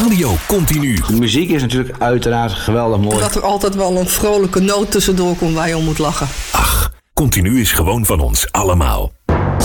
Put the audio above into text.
Radio Continu. De muziek is natuurlijk uiteraard geweldig mooi. Dat er altijd wel een vrolijke noot tussendoor komt waar je om moet lachen. Ach, Continu is gewoon van ons allemaal.